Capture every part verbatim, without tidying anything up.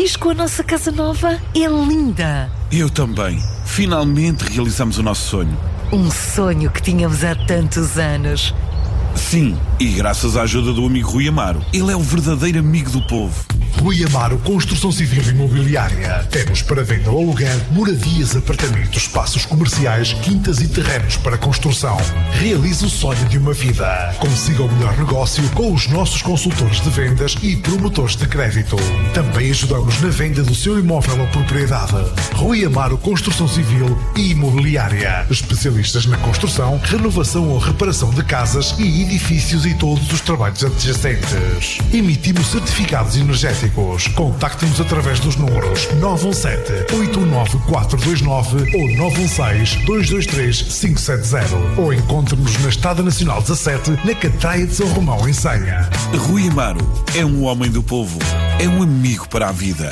feliz com a nossa casa nova. É linda. Eu também. Finalmente realizamos o nosso sonho. Um sonho que tínhamos há tantos anos. Sim, e graças à ajuda do amigo Rui Amaro. Ele é o verdadeiro amigo do povo. Rui Amaro Construção Civil e Imobiliária. Temos para venda ou aluguer moradias, apartamentos, espaços comerciais, quintas e terrenos para construção. Realize o sonho de uma vida. Consiga o melhor negócio com os nossos consultores de vendas e promotores de crédito. Também ajudamos na venda do seu imóvel ou propriedade. Rui Amaro Construção Civil e Imobiliária. Especialistas na construção, renovação ou reparação de casas e edifícios e todos os trabalhos adjacentes. Emitimos certificados energéticos. Contacte-nos através dos números nove um sete, oito nove quatro dois nove ou nove um seis, dois dois três, cinco sete zero ou encontre-nos na Estrada Nacional dezassete, na Catraia de São Romão, em Senha. Rui Amaro é um homem do povo, é um amigo para a vida.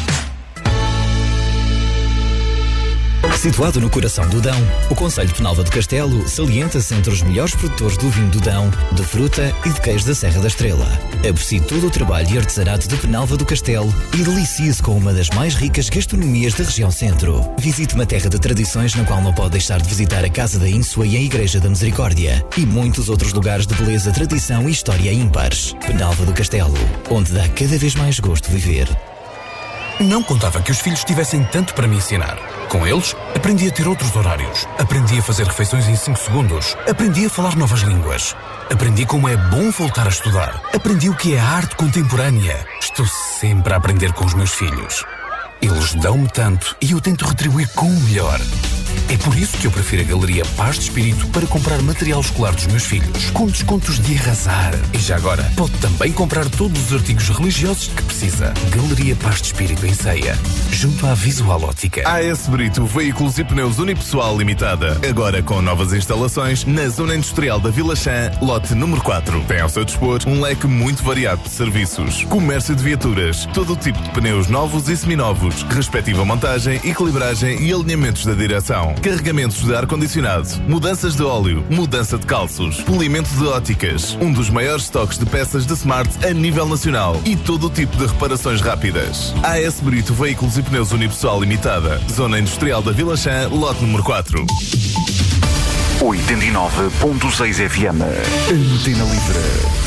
Situado no coração do Dão, o concelho de Penalva do Castelo salienta-se entre os melhores produtores do vinho do Dão, de fruta e de queijo da Serra da Estrela. Aprecie todo o trabalho e artesanato de Penalva do Castelo e delicie-se com uma das mais ricas gastronomias da região centro. Visite uma terra de tradições na qual não pode deixar de visitar a Casa da Ínsua e a Igreja da Misericórdia e muitos outros lugares de beleza, tradição e história ímpares. Penalva do Castelo, onde dá cada vez mais gosto viver. Não contava que os filhos tivessem tanto para me ensinar. Com eles, aprendi a ter outros horários. Aprendi a fazer refeições em cinco segundos. Aprendi a falar novas línguas. Aprendi como é bom voltar a estudar. Aprendi o que é a arte contemporânea. Estou sempre a aprender com os meus filhos. Eles dão-me tanto e eu tento retribuir com o melhor. É por isso que eu prefiro a Galeria Paz de Espírito para comprar material escolar dos meus filhos, com descontos de arrasar. E já agora, pode também comprar todos os artigos religiosos que precisa. Galeria Paz de Espírito em Ceia, junto à Visual Ótica. A S Brito Veículos e Pneus Unipessoal Limitada. Agora com novas instalações na Zona Industrial da Vila Chã, lote número quatro. Tem ao seu dispor um leque muito variado de serviços. Comércio de viaturas, todo o tipo de pneus novos e seminovos, respectiva montagem, equilibragem e alinhamentos da direção. Carregamentos de ar-condicionado, mudanças de óleo, mudança de calços, polimento de óticas, um dos maiores estoques de peças de Smart a nível nacional e todo o tipo de reparações rápidas. A S Brito Veículos e Pneus Unipessoal Limitada, Zona Industrial da Vila Chã, lote número quatro. oitenta e nove ponto seis F M. Antena Livre.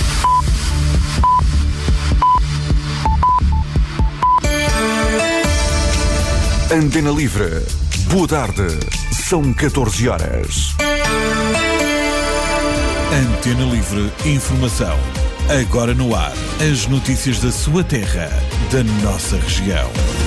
Antena Livre. Boa tarde. São catorze horas. Antena Livre Informação. Agora no ar. As notícias da sua terra, da nossa região.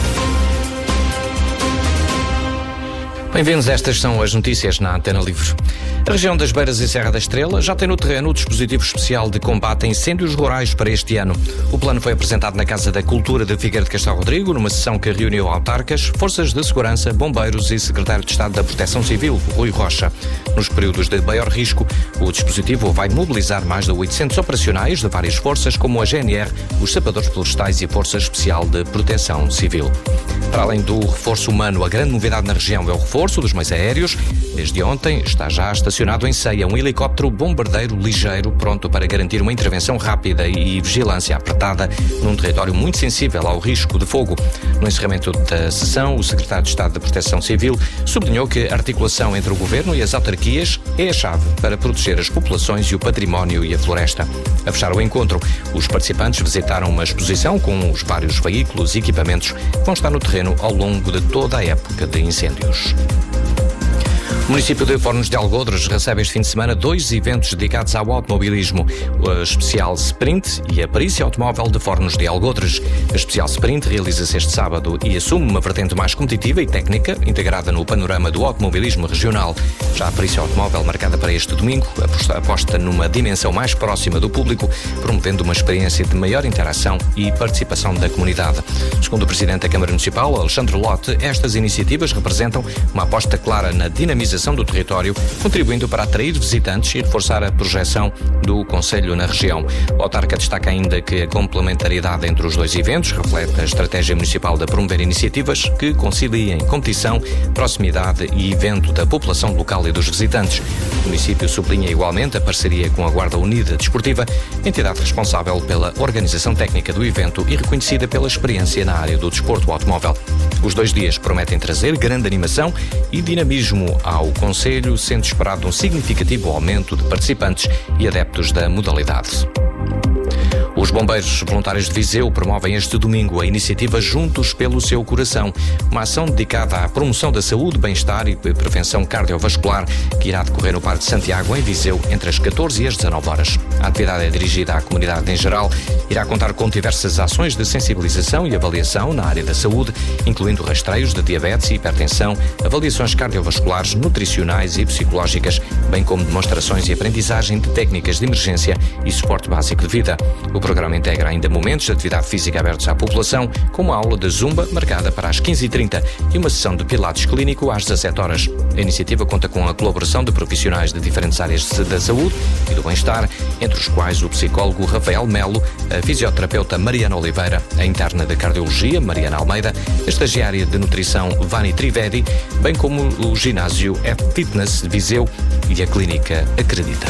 Bem-vindos, estas são as notícias na Antena Livre. A região das Beiras e Serra da Estrela já tem no terreno o dispositivo especial de combate a incêndios rurais para este ano. O plano foi apresentado na Casa da Cultura de Figueira de Castelo Rodrigo, numa sessão que reuniu autarcas, forças de segurança, bombeiros e secretário de Estado da Proteção Civil, Rui Rocha. Nos períodos de maior risco, o dispositivo vai mobilizar mais de oitocentos operacionais de várias forças, como a G N R, os sapadores florestais e a Força Especial de Proteção Civil. Para além do reforço humano, a grande novidade na região é o reforço dos meios aéreos. Desde ontem está já estacionado em Ceia um helicóptero bombardeiro ligeiro pronto para garantir uma intervenção rápida e vigilância apertada num território muito sensível ao risco de fogo. No encerramento da sessão, o secretário de Estado da Proteção Civil sublinhou que a articulação entre o governo e as autarquias é a chave para proteger as populações e o património e a floresta. A fechar o encontro, os participantes visitaram uma exposição com os vários veículos e equipamentos que vão estar no terreno ao longo de toda a época de incêndios. O município de Fornos de Algodres recebe este fim de semana dois eventos dedicados ao automobilismo, a Especial Sprint e a Perícia Automóvel de Fornos de Algodres. A Especial Sprint realiza-se este sábado e assume uma vertente mais competitiva e técnica, integrada no panorama do automobilismo regional. Já a Perícia Automóvel, marcada para este domingo, aposta numa dimensão mais próxima do público, promovendo uma experiência de maior interação e participação da comunidade. Segundo o Presidente da Câmara Municipal, Alexandre Lote, estas iniciativas representam uma aposta clara na dinamização dinamização do território, contribuindo para atrair visitantes e reforçar a projeção do concelho na região. O autarca destaca ainda que a complementariedade entre os dois eventos reflete a estratégia municipal de promover iniciativas que conciliem competição, proximidade e evento da população local e dos visitantes. O município sublinha igualmente a parceria com a Guarda Unida Desportiva, entidade responsável pela organização técnica do evento e reconhecida pela experiência na área do desporto automóvel. Os dois dias prometem trazer grande animação e dinamismo ao concelho, sendo esperado um significativo aumento de participantes e adeptos da modalidade. Os bombeiros voluntários de Viseu promovem este domingo a iniciativa Juntos pelo Seu Coração, uma ação dedicada à promoção da saúde, bem-estar e prevenção cardiovascular que irá decorrer no Parque de Santiago, em Viseu, entre as catorze e as dezanove horas. A atividade é dirigida à comunidade em geral, irá contar com diversas ações de sensibilização e avaliação na área da saúde, incluindo rastreios de diabetes e hipertensão, avaliações cardiovasculares, nutricionais e psicológicas, bem como demonstrações e aprendizagem de técnicas de emergência e suporte básico de vida. O programa integra ainda momentos de atividade física abertos à população, como a aula de Zumba, marcada para as quinze e trinta, e uma sessão de Pilates clínico às dezassete horas. A iniciativa conta com a colaboração de profissionais de diferentes áreas da saúde e do bem-estar, entre os quais o psicólogo Rafael Melo, a fisioterapeuta Mariana Oliveira, a interna de cardiologia Mariana Almeida, a estagiária de nutrição Vani Trivedi, bem como o ginásio F-Fitness de Viseu e a clínica Acredita.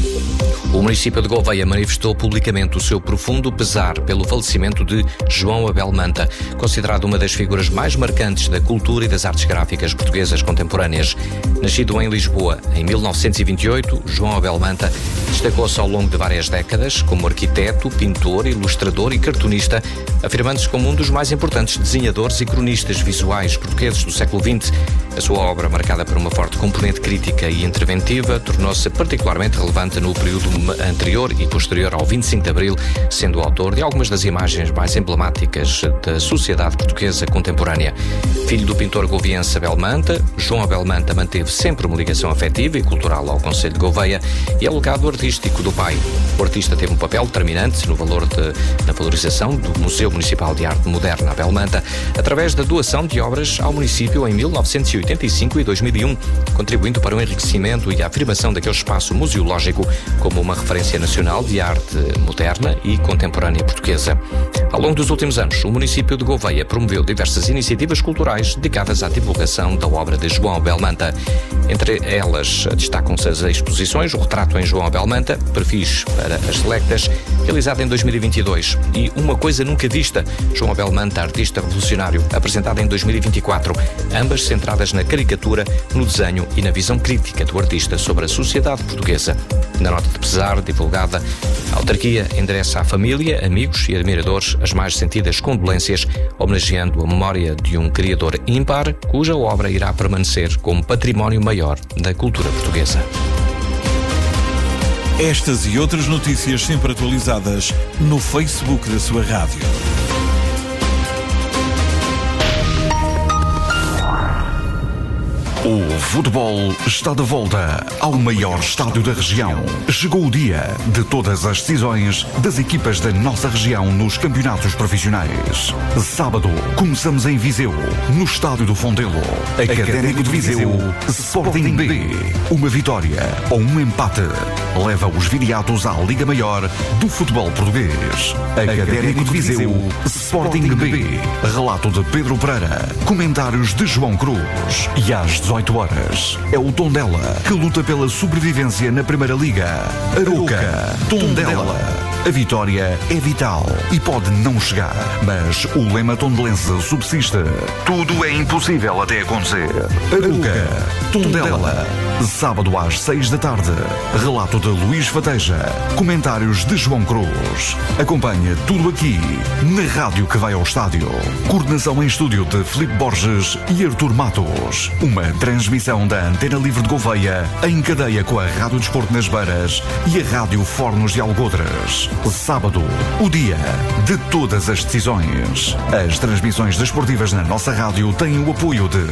O município de Gouveia manifestou publicamente o seu profundo pesar pelo falecimento de João Abel Manta, considerado uma das figuras mais marcantes da cultura e das artes gráficas portuguesas contemporâneas. Nascido em Lisboa em mil novecentos e vinte e oito, João Abel Manta destacou-se ao longo de várias décadas como arquiteto, pintor, ilustrador e cartunista, afirmando-se como um dos mais importantes desenhadores e cronistas visuais portugueses do século vinte. A sua obra, marcada por uma forte componente crítica e interventiva, tornou-se particularmente relevante no período anterior e posterior ao vinte e cinco de Abril, sendo o autor de algumas das imagens mais emblemáticas da sociedade portuguesa contemporânea. Filho do pintor goviense Abel Manta, João Abel Manta manteve sempre uma ligação afetiva e cultural ao concelho de Gouveia e ao legado artístico do pai. O artista teve um papel determinante no valor de, na valorização do Museu Municipal de Arte Moderna Abel Manta, através da doação de obras ao município em mil novecentos e oitenta e cinco e dois mil e um, contribuindo para o enriquecimento e a afirmação daquele espaço museológico como uma referência nacional de arte moderna e contemporânea portuguesa. Ao longo dos últimos anos, o município de Gouveia promoveu diversas iniciativas culturais dedicadas à divulgação da obra de João Abel Manta. Entre elas, destacam-se as exposições O Retrato em João Abel Manta, Perfis para as Selectas, realizada em dois mil e vinte e dois, e Uma Coisa Nunca Vista, João Abel Manta, artista revolucionário, apresentada em dois mil e vinte e quatro, ambas centradas na caricatura, no desenho e na visão crítica do artista sobre a sociedade portuguesa. Na nota de pesar divulgada, a autarquia endereça à família, amigos e admiradores as mais sentidas condolências, homenageando a memória de um criador ímpar, cuja obra irá permanecer como património maior da cultura portuguesa. Estas e outras notícias sempre atualizadas no Facebook da sua rádio. O futebol está de volta ao maior estádio da região. Chegou o dia de todas as decisões das equipas da nossa região nos campeonatos profissionais. Sábado, começamos em Viseu, no estádio do Fondelo. Académico de Viseu, Sporting B. Uma vitória ou um empate leva os viriatos à Liga Maior do futebol português. Académico de Viseu, Sporting B. Relato de Pedro Pereira. Comentários de João Cruz. E às dezoito horas, é o Tondela que luta pela sobrevivência na Primeira Liga. Arouca, Tondela. A vitória é vital e pode não chegar, mas o lema tondelense subsiste. Tudo é impossível até acontecer. Arouca, Tondela. Sábado às seis da tarde. Relato de Luís Fateja. Comentários de João Cruz. Acompanhe tudo aqui na rádio que vai ao estádio. Coordenação em estúdio de Filipe Borges e Artur Matos. Uma transmissão da Antena Livre de Gouveia em cadeia com a Rádio Desporto nas Beiras e a Rádio Fornos de Algodres. Sábado, o dia de todas as decisões. As transmissões desportivas na nossa rádio têm o apoio de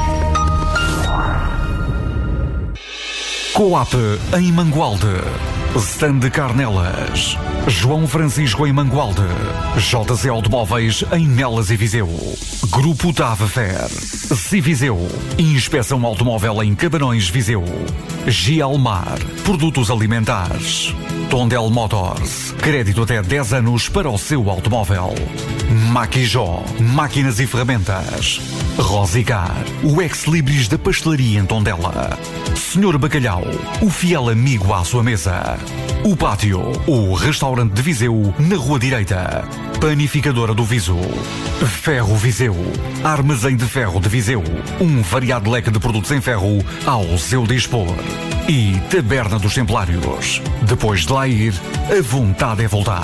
Coap em Mangualde. Stand Carnelas, João Francisco em Mangualde, J Z Automóveis em Nelas e Viseu, Grupo Tava Fer, Civiseu, Inspeção Automóvel em Cabarões, Viseu, Gialmar, Produtos Alimentares, Tondel Motors, crédito até dez anos para o seu automóvel, Maquijó, máquinas e ferramentas, Rosicar, o ex-libris da pastelaria em Tondela, Senhor Bacalhau, o fiel amigo à sua mesa, O Pátio, o restaurante de Viseu na Rua Direita, Panificadora do Viso, Ferro Viseu, Armazém de Ferro de Viseu, um variado leque de produtos em ferro ao seu dispor, e Taberna dos Templários. Depois de lá ir, a vontade é voltar.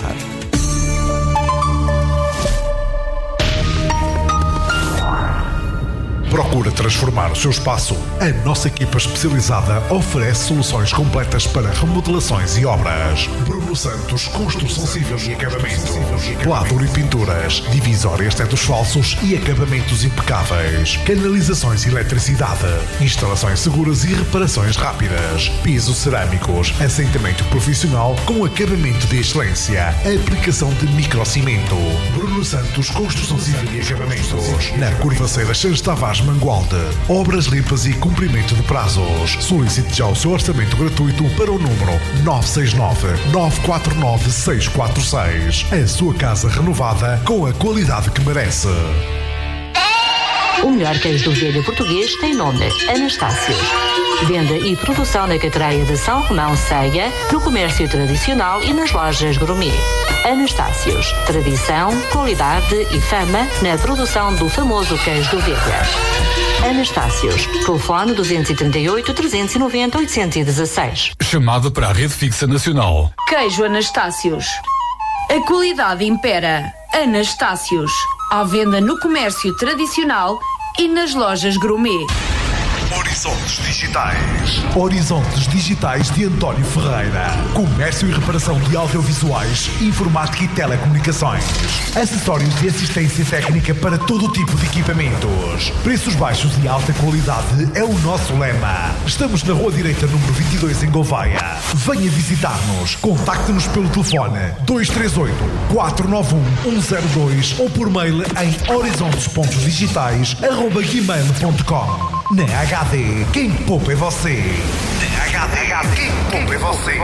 Procura transformar o seu espaço? A nossa equipa especializada oferece soluções completas para remodelações e obras. Bruno Santos, construção civil e acabamento. Pladur e pinturas, divisórias tetos falsos e acabamentos impecáveis. Canalizações e eletricidade. Instalações seguras e reparações rápidas. Pisos cerâmicos, assentamento profissional com acabamento de excelência. Aplicação de microcimento. Bruno Santos, construção civil e acabamentos. Na Curvaceira Santos Tavares Mangualde. Obras limpas e cumprimento de prazos. Solicite já o seu orçamento gratuito para o número nove seis nove, nove quatro nove, seis quatro seis. A sua casa renovada com a qualidade que merece. O melhor queijo do velho português tem nome: Anastácios. Venda e produção na Catreia de São Romão Ceia, no comércio tradicional e nas lojas gourmet. Anastácios. Tradição, qualidade e fama na produção do famoso queijo do Velha. Anastácios. Telefone duzentos e trinta e oito, trezentos e noventa, oitocentos e dezesseis. Chamada para a Rede Fixa Nacional. Queijo Anastácios. A qualidade impera. Anastácios. À venda no comércio tradicional e nas lojas gourmet. Horizontes Digitais. Horizontes Digitais de António Ferreira. Comércio e reparação de audiovisuais, informática e telecomunicações. Acessórios de assistência técnica para todo tipo de equipamentos. Preços baixos e alta qualidade é o nosso lema. Estamos na Rua Direita, número vinte e dois, em Gouveia. Venha visitar-nos. Contacte-nos pelo telefone dois três oito, quatro nove um, um zero dois ou por mail em horizontes ponto digitais arroba gmail ponto com. Na H D, quem poupa é você. Na H D, quem poupa é você.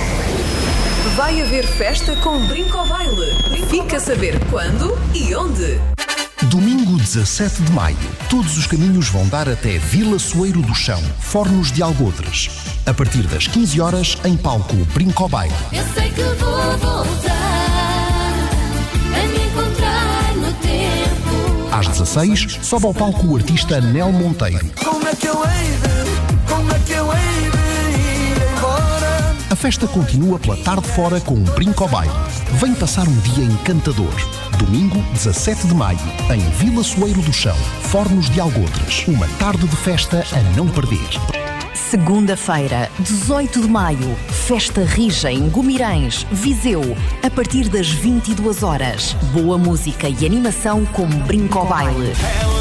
Vai haver festa com Brinco ao Baile. Fica a saber quando e onde. Domingo dezassete de maio, todos os caminhos vão dar até Vila Soeiro do Chão, Fornos de Algodres. A partir das quinze horas, em palco Brinco ao Baile. Eu sei que vou voltar a me encontrar no tempo. Às dezasseis, sobe ao palco o artista Nel Monteiro. Como é que eu hei de, como é que eu hei de ir embora? A festa continua pela tarde fora com um Brinco ao Baile. Vem passar um dia encantador. Domingo, dezassete de maio, em Vila Soeiro do Chão, Fornos de Algodres. Uma tarde de festa a não perder. Segunda-feira, dezoito de maio, Festa Rija em Gumirães, Viseu, a partir das vinte e duas horas. Boa música e animação com Brinco ao Baile.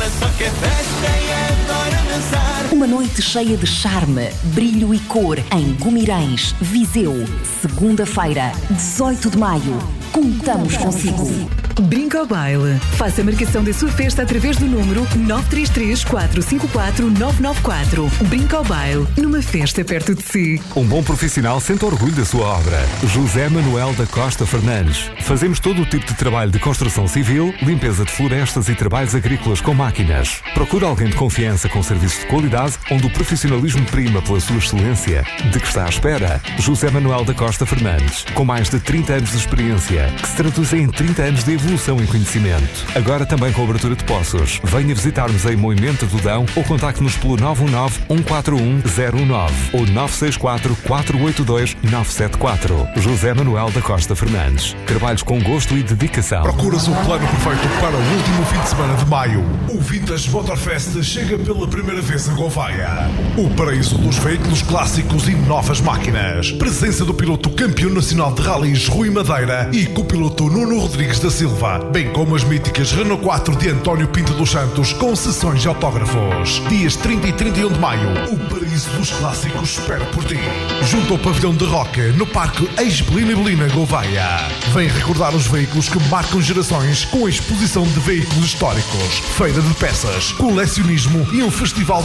Uma noite cheia de charme, brilho e cor em Gumirães, Viseu. Segunda-feira, dezoito de maio. Contamos consigo. Brinco ao Baile. Faça a marcação da sua festa através do número nove três três, quatro cinco quatro, nove nove quatro. Brinco ao Baile, numa festa perto de si. Um bom profissional sente orgulho da sua obra. José Manuel da Costa Fernandes. Fazemos todo o tipo de trabalho de construção civil, limpeza de florestas e trabalhos agrícolas com máquinas. Procura alguém de confiança com serviços de qualidade, onde o profissionalismo prima pela sua excelência. De que está à espera? José Manuel da Costa Fernandes, com mais de trinta anos de experiência, que se traduzem em trinta anos de evolução e conhecimento. Agora também com abertura de poços. Venha visitar-nos em Moimenta do Dão ou contacte-nos pelo nove um nove, um quatro um, zero um nove ou nove seis quatro, quatro oito dois, nove sete quatro. José Manuel da Costa Fernandes. Trabalhos com gosto e dedicação. Procuras o plano perfeito para o último fim de semana de maio. O Vintage Motorfest chega pela primeira vez a Gouveia. O paraíso dos veículos clássicos e novas máquinas. Presença do piloto campeão nacional de rallies Rui Madeira e copiloto Nuno Rodrigues da Silva. Silva, bem como as míticas Renault quatro de António Pinto dos Santos, com sessões de autógrafos. Dias trinta e trinta e um de maio, o paraíso dos clássicos espera por ti. Junto ao pavilhão de rock, no Parque Ex-Belina e Belina, Gouveia. Vem recordar os veículos que marcam gerações com a exposição de veículos históricos, feira de peças, colecionismo e um festival